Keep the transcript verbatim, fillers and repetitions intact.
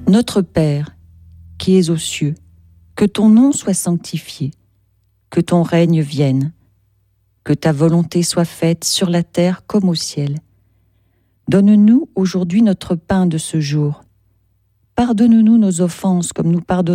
Notre Père, qui es aux cieux, que ton nom soit sanctifié, que ton règne vienne, que ta volonté soit faite sur la terre comme au ciel. Donne-nous aujourd'hui notre pain de ce jour. Pardonne-nous nos offenses comme nous pardonnons